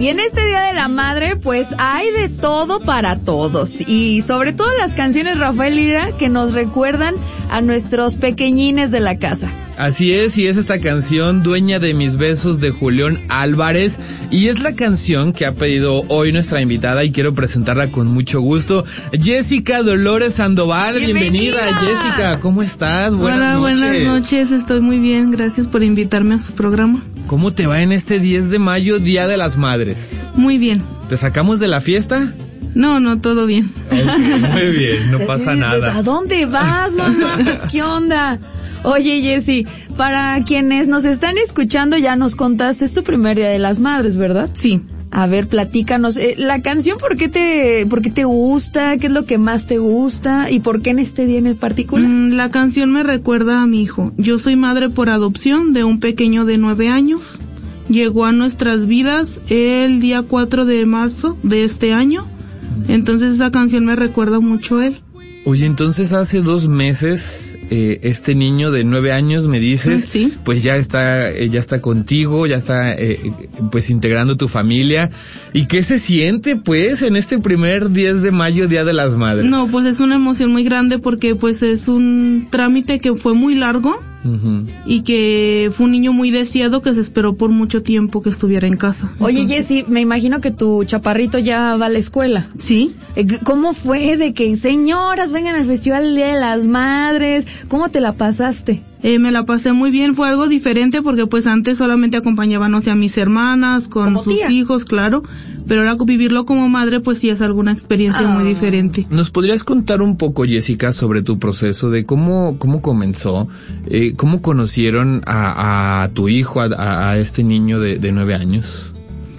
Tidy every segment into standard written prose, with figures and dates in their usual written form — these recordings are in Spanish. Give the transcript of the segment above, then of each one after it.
Y en este Día de la Madre, pues hay de todo para todos. Y sobre todo las canciones, Rafael Lira, que nos recuerdan a nuestros pequeñines de la casa. Así es, y es esta canción Dueña de mis besos de Julián Álvarez, y es la canción que ha pedido hoy nuestra invitada y quiero presentarla con mucho gusto. Jessica Dolores Sandoval, bienvenida Jessica, ¿cómo estás? Buenas noches, estoy muy bien, gracias por invitarme a su programa. ¿Cómo te va en este 10 de mayo, Día de las Madres? Muy bien. ¿Te sacamos de la fiesta? No, todo bien. Okay, muy bien, no pasa nada. ¿A dónde vas, mamá? Pues, ¿qué onda? Oye, Jessy, para quienes nos están escuchando, ya nos contaste, es tu primer Día de las Madres, ¿verdad? Sí. A ver, platícanos, la canción, ¿por qué te gusta? ¿Qué es lo que más te gusta? ¿Y por qué en este día en el particular? La canción me recuerda a mi hijo. Yo soy madre por adopción de un pequeño de 9 años. Llegó a nuestras vidas el día 4 de marzo de este año. Entonces esa canción me recuerda mucho a él. Oye, entonces hace 2 meses, este niño de 9 años, me dices, sí, pues ya está contigo, ya está, pues integrando tu familia. ¿Y qué se siente, pues, en este primer 10 de mayo, Día de las Madres? No, pues es una emoción muy grande porque, pues, es un trámite que fue muy largo. Uh-huh. Y que fue un niño muy deseado que se esperó por mucho tiempo que estuviera en casa. Oye, Jessy, me imagino que tu chaparrito ya va a la escuela. Sí. ¿Cómo fue de que, señoras, vengan al Festival del Día de las Madres? ¿Cómo te la pasaste? Me la pasé muy bien, fue algo diferente porque pues antes solamente acompañaba, no sé, a mis hermanas, con sus hijos, claro, pero ahora vivirlo como madre pues sí es alguna experiencia muy diferente. ¿Nos podrías contar un poco, Jessica, sobre tu proceso de cómo comenzó, cómo conocieron a tu hijo, a este niño de 9 años?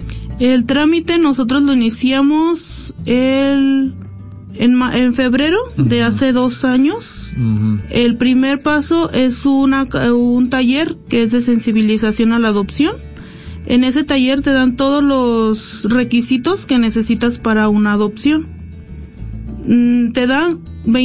El trámite nosotros lo iniciamos en febrero de hace 2 años. Uh-huh. El primer paso es un taller que es de sensibilización a la adopción. En ese taller te dan todos los requisitos que necesitas para una adopción. Te dan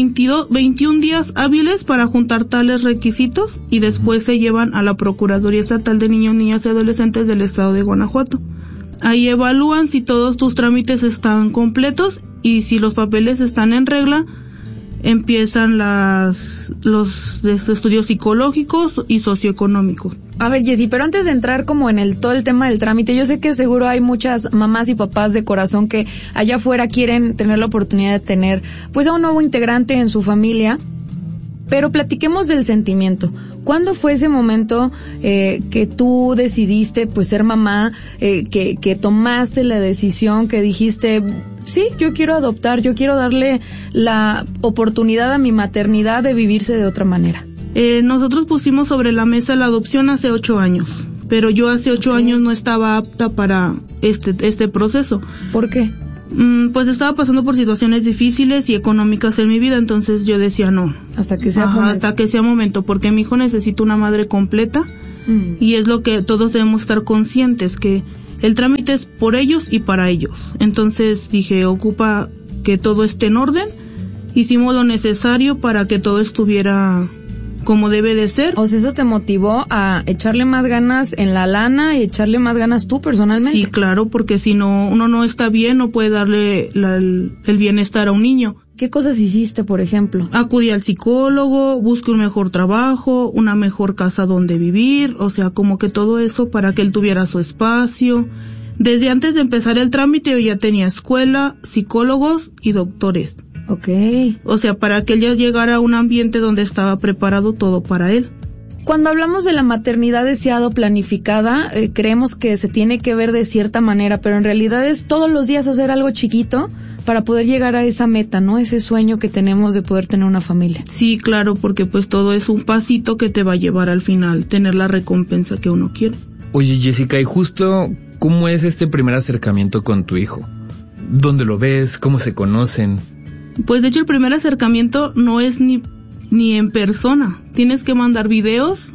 21 días hábiles para juntar tales requisitos y después se llevan a la Procuraduría Estatal de Niños, Niñas y Adolescentes del Estado de Guanajuato. Ahí evalúan si todos tus trámites están completos y si los papeles están en regla, empiezan los estudios psicológicos y socioeconómicos. A ver, Jessy, pero antes de entrar como en todo el tema del trámite, yo sé que seguro hay muchas mamás y papás de corazón que allá afuera quieren tener la oportunidad de tener pues a un nuevo integrante en su familia. Pero platiquemos del sentimiento. ¿Cuándo fue ese momento que tú decidiste pues ser mamá, que tomaste la decisión, que dijiste, sí, yo quiero adoptar, yo quiero darle la oportunidad a mi maternidad de vivirse de otra manera? Nosotros pusimos sobre la mesa la adopción hace 8 años, pero yo hace 8 años no estaba apta para este proceso. ¿Por qué? Pues estaba pasando por situaciones difíciles y económicas en mi vida, entonces yo decía no. Hasta que sea momento, porque mi hijo necesita una madre completa y es lo que todos debemos estar conscientes, que el trámite es por ellos y para ellos. Entonces dije, ocupa que todo esté en orden, hicimos lo necesario para que todo estuviera como debe de ser. O sea, eso te motivó a echarle más ganas en la lana y echarle más ganas tú personalmente. Sí, claro, porque si no, uno no está bien, no puede darle el bienestar a un niño. ¿Qué cosas hiciste, por ejemplo? Acudí al psicólogo, busqué un mejor trabajo, una mejor casa donde vivir, o sea, como que todo eso para que él tuviera su espacio. Desde antes de empezar el trámite yo ya tenía escuela, psicólogos y doctores. Okay. O sea, para que él ya llegara a un ambiente donde estaba preparado todo para él. Cuando hablamos de la maternidad deseada o planificada, creemos que se tiene que ver de cierta manera, pero en realidad es todos los días hacer algo chiquito para poder llegar a esa meta, ¿no? Ese sueño que tenemos de poder tener una familia. Sí, claro, porque pues todo es un pasito que te va a llevar al final, tener la recompensa que uno quiere. Oye, Jessica, y justo, ¿cómo es este primer acercamiento con tu hijo? ¿Dónde lo ves? ¿Cómo se conocen? Pues de hecho el primer acercamiento no es ni en persona. Tienes que mandar videos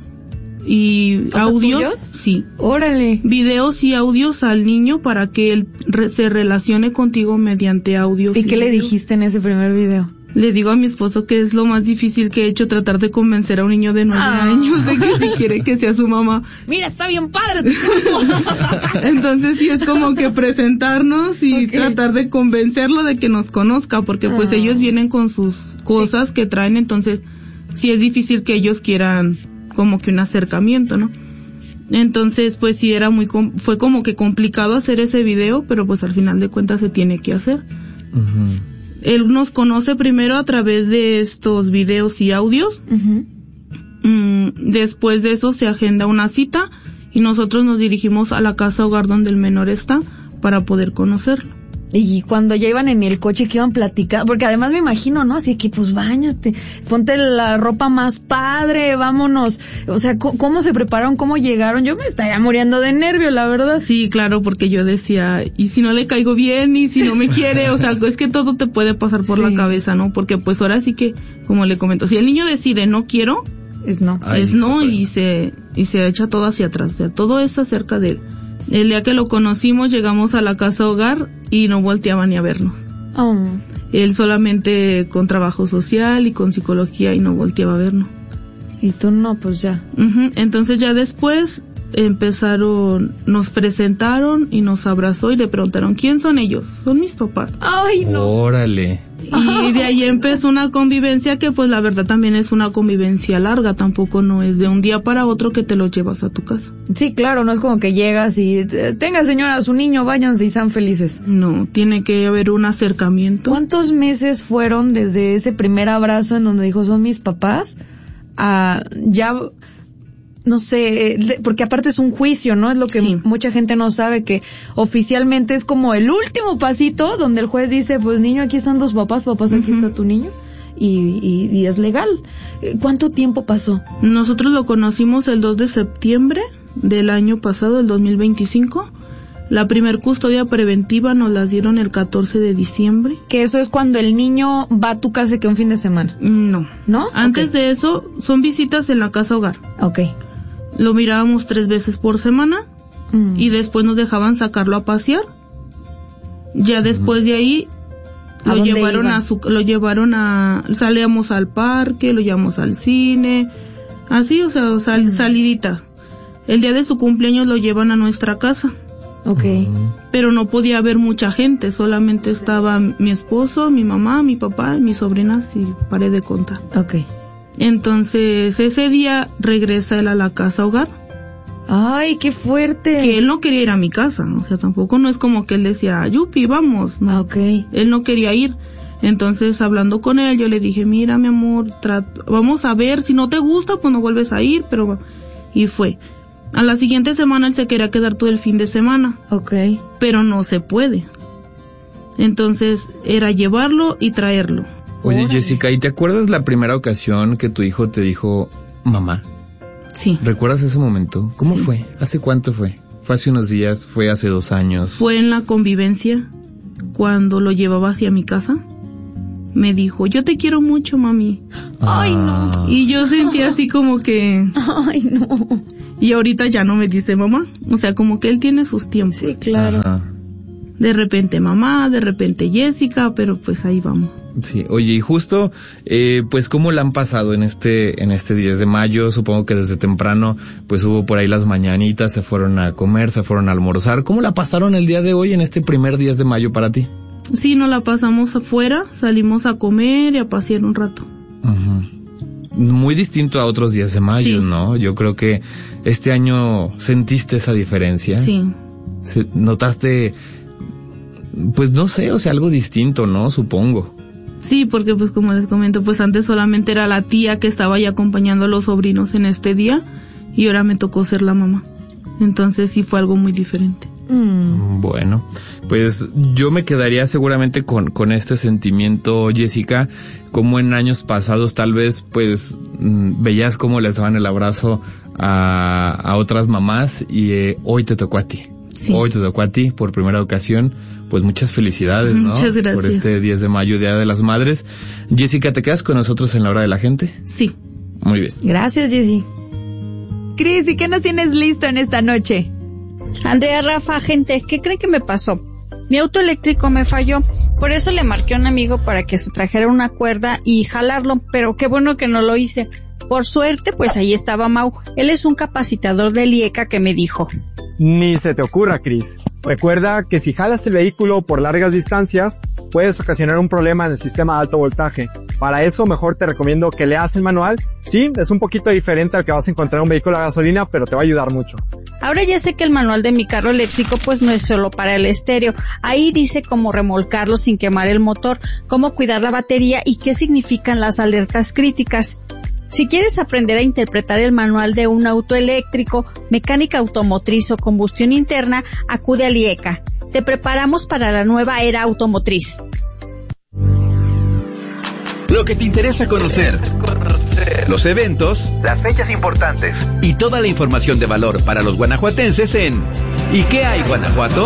y audios. ¿Tuyos? Sí. Órale. Videos y audios al niño para que él se relacione contigo mediante audios. ¿Y qué le dijiste en ese primer video? Le digo a mi esposo que es lo más difícil que he hecho, tratar de convencer a un niño de 9 años de que si quiere que sea su mamá. Mira, está bien padre. Entonces sí es como que presentarnos y tratar de convencerlo de que nos conozca, porque pues ellos vienen con sus cosas que traen, entonces sí es difícil que ellos quieran como que un acercamiento, ¿no? Entonces pues sí fue como que complicado hacer ese video, pero pues al final de cuentas se tiene que hacer. Uh-huh. Él nos conoce primero a través de estos videos y audios. Uh-huh. Después de eso se agenda una cita y nosotros nos dirigimos a la casa hogar donde el menor está para poder conocerlo. Y cuando ya iban en el coche, que iban platicando, porque además me imagino, ¿no? Así que pues báñate, ponte la ropa más padre, vámonos. O sea, ¿cómo se prepararon? ¿Cómo llegaron? Yo me estaría muriendo de nervio, la verdad. Sí, claro, porque yo decía, ¿y si no le caigo bien? ¿Y si no me quiere? O sea, es que todo te puede pasar por la cabeza, ¿no? Porque pues ahora sí que, como le comento, si el niño decide no quiero, es no. Es no, y se echa todo hacia atrás. O sea, todo es acerca de él. El día que lo conocimos, llegamos a la casa hogar y no volteaba ni a vernos. Oh. Él solamente con trabajo social y con psicología y no volteaba a vernos. Y tú no, pues ya. Uh-huh. Entonces ya después nos presentaron y nos abrazó y le preguntaron, ¿quién son ellos? Son mis papás. Ay, no. Órale. Y de ahí empezó una convivencia que pues la verdad también es una convivencia larga, tampoco no es de un día para otro que te lo llevas a tu casa. Sí, claro, no es como que llegas y tenga señora su niño, váyanse y sean felices. No, tiene que haber un acercamiento. ¿Cuántos meses fueron desde ese primer abrazo en donde dijo son mis papás a ya... No sé, porque aparte es un juicio, ¿no? Es lo que mucha gente no sabe, que oficialmente es como el último pasito donde el juez dice, pues niño, aquí están tus papás, aquí está tu niño, y es legal. ¿Cuánto tiempo pasó? Nosotros lo conocimos el 2 de septiembre del año pasado, el 2025. La primer custodia preventiva nos la dieron el 14 de diciembre. ¿Que eso es cuando el niño va a tu casa que un fin de semana? No. ¿No? Antes de eso, son visitas en la casa hogar. Okay. Lo mirábamos 3 veces por semana y después nos dejaban sacarlo a pasear. Ya después de ahí lo llevaron salíamos al parque, lo llevamos al cine, así, o sea, salidita. El día de su cumpleaños lo llevan a nuestra casa. Okay. Pero no podía haber mucha gente, solamente estaba mi esposo, mi mamá, mi papá y mis sobrinas y paré de contar. Okay. Entonces, ese día regresa él a la casa hogar. ¡Ay, qué fuerte! Que él no quería ir a mi casa, o sea, tampoco no es como que él decía, yupi, vamos. No. Okay. Él no quería ir. Entonces, hablando con él, yo le dije, mira, mi amor, vamos a ver, si no te gusta, pues no vuelves a ir, pero... Y fue. A la siguiente semana él se quería quedar todo el fin de semana. Okay. Pero no se puede. Entonces, era llevarlo y traerlo. Oye, Jessica, ¿y te acuerdas la primera ocasión que tu hijo te dijo mamá? Sí. ¿Recuerdas ese momento? ¿Cómo fue? ¿Hace cuánto fue? ¿Fue hace unos días? ¿Fue hace 2 años? Fue en la convivencia, cuando lo llevaba hacia mi casa. Me dijo, yo te quiero mucho, mami. Ay, no. Y yo sentí así como que... Ay, no. Y ahorita ya no me dice mamá. O sea, como que él tiene sus tiempos. Sí, claro. Ajá. De repente mamá, de repente Jessica, pero pues ahí vamos. Sí, oye, y justo, pues cómo la han pasado en este 10 de mayo, supongo que desde temprano, pues hubo por ahí las mañanitas, se fueron a comer, se fueron a almorzar. ¿Cómo la pasaron el día de hoy en este primer 10 de mayo para ti? Sí, nos la pasamos afuera, salimos a comer y a pasear un rato. Uh-huh. Muy distinto a otros días de mayo, sí. ¿No? Yo creo que este año sentiste esa diferencia. Sí. ¿Notaste, pues no sé, o sea, algo distinto, ¿no? Supongo. Sí, porque pues como les comento, pues antes solamente era la tía que estaba ahí acompañando a los sobrinos en este día y ahora me tocó ser la mamá. Entonces sí fue algo muy diferente. Bueno, pues yo me quedaría seguramente con este sentimiento, Jessica, como en años pasados tal vez pues veías cómo les daban el abrazo a otras mamás y hoy te tocó a ti. Sí. Hoy te tocó a ti por primera ocasión, pues muchas felicidades, ¿no? Muchas gracias. Por este 10 de mayo, Día de las Madres. Jessica, ¿te quedas con nosotros en la hora de la gente? Sí. Muy bien. Gracias, Jessy. Cris, ¿y qué nos tienes listo en esta noche? Andrea, Rafa, gente, ¿qué creen que me pasó? Mi auto eléctrico me falló, por eso le marqué a un amigo para que se trajera una cuerda y jalarlo, pero qué bueno que no lo hice. Por suerte, pues ahí estaba Mau. Él es un capacitador del IECA que me dijo, Ni se te ocurra, Chris. Recuerda que si jalas el vehículo por largas distancias, puedes ocasionar un problema en el sistema de alto voltaje. Para eso, mejor te recomiendo que leas el manual. Sí, es un poquito diferente al que vas a encontrar en un vehículo a gasolina, pero te va a ayudar mucho. Ahora ya sé que el manual de mi carro eléctrico pues no es solo para el estéreo. Ahí dice cómo remolcarlo sin quemar el motor, cómo cuidar la batería y qué significan las alertas críticas. Si quieres aprender a interpretar el manual de un auto eléctrico, mecánica automotriz o combustión interna, acude al IECA. Te preparamos para la nueva era automotriz. Lo que te interesa conocer, los eventos, las fechas importantes y toda la información de valor para los guanajuatenses en ¿Y qué hay, Guanajuato?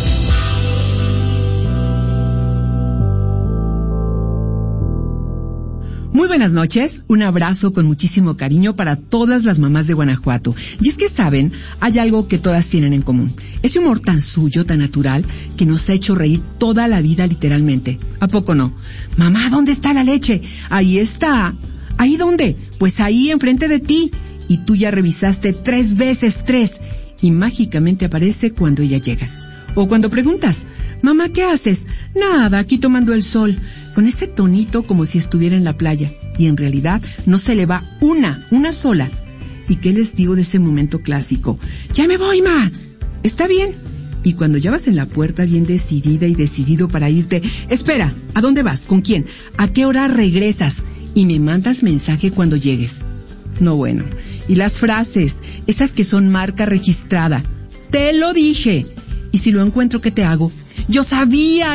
Muy buenas noches, un abrazo con muchísimo cariño para todas las mamás de Guanajuato. Y es que saben, hay algo que todas tienen en común. Ese humor tan suyo, tan natural, que nos ha hecho reír toda la vida literalmente. ¿A poco no? Mamá, ¿dónde está la leche? Ahí está. ¿Ahí dónde? Pues ahí enfrente de ti. Y tú ya revisaste 3 veces 3. Y mágicamente aparece cuando ella llega. O cuando preguntas, mamá, ¿qué haces? Nada, aquí tomando el sol. Con ese tonito como si estuviera en la playa. Y en realidad no se le va una sola. ¿Y qué les digo de ese momento clásico? ¡Ya me voy, ma! ¿Está bien? Y cuando ya vas en la puerta bien decidida y decidido para irte, espera, ¿a dónde vas? ¿Con quién? ¿A qué hora regresas? Y me mandas mensaje cuando llegues. No, bueno. Y las frases, esas que son marca registrada. ¡Te lo dije! Y si lo encuentro, ¿qué te hago? ¡Yo sabía!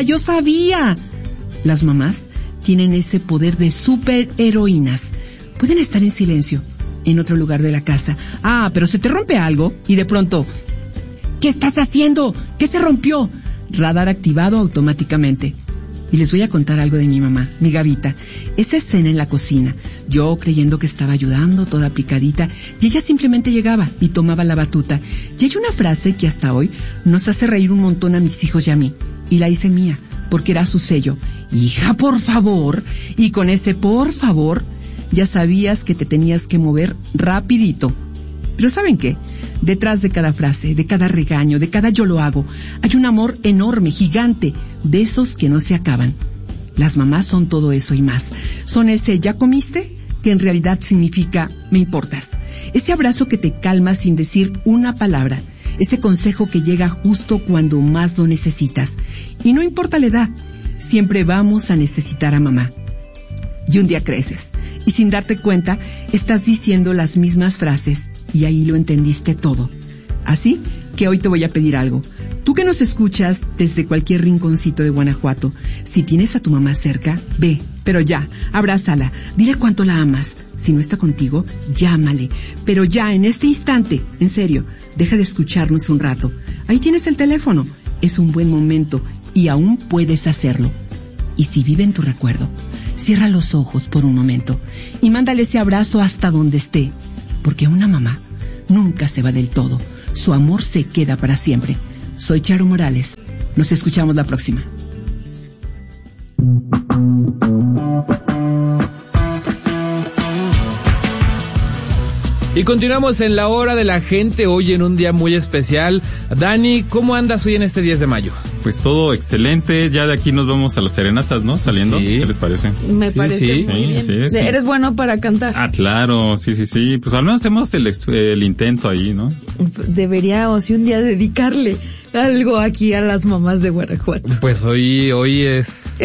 Las mamás tienen ese poder de superheroínas. Pueden estar en silencio, en otro lugar de la casa. Ah, pero se te rompe algo y de pronto, ¿qué estás haciendo? ¿Qué se rompió? Radar activado automáticamente. Y les voy a contar algo de mi mamá, mi Gavita. Esa escena en la cocina, yo creyendo que estaba ayudando, toda picadita, y ella simplemente llegaba y tomaba la batuta. Y hay una frase que hasta hoy nos hace reír un montón a mis hijos y a mí. Y la hice mía, porque era su sello. Hija, por favor. Y con ese por favor, ya sabías que te tenías que mover rapidito. Pero ¿saben qué? Detrás de cada frase, de cada regaño, de cada yo lo hago, hay un amor enorme, gigante, de esos que no se acaban. Las mamás son todo eso y más. Son ese ¿ya comiste? Que en realidad significa me importas. Ese abrazo que te calma sin decir una palabra. Ese consejo que llega justo cuando más lo necesitas. Y no importa la edad, siempre vamos a necesitar a mamá. Y un día creces, y sin darte cuenta, estás diciendo las mismas frases, y ahí lo entendiste todo. Así que hoy te voy a pedir algo. Tú que nos escuchas desde cualquier rinconcito de Guanajuato, si tienes a tu mamá cerca, ve, pero ya, abrázala, dile cuánto la amas. Si no está contigo, llámale, pero ya, en este instante, en serio, deja de escucharnos un rato. Ahí tienes el teléfono, es un buen momento, y aún puedes hacerlo. Y si vive en tu recuerdo, cierra los ojos por un momento y mándale ese abrazo hasta donde esté, porque una mamá nunca se va del todo, su amor se queda para siempre. Soy Charo Morales, nos escuchamos la próxima. Y continuamos en la hora de la gente, hoy en un día muy especial. Dani, ¿cómo andas hoy en este 10 de mayo? Pues todo excelente, ya de aquí nos vamos a las serenatas, ¿no? Saliendo, sí. ¿Qué les parece? Me parece muy bien. Sí. Eres bueno para cantar. Ah, claro, sí, pues al menos hacemos el intento ahí, ¿no? Deberíamos un día dedicarle algo aquí a las mamás de Guanajuato. Pues hoy es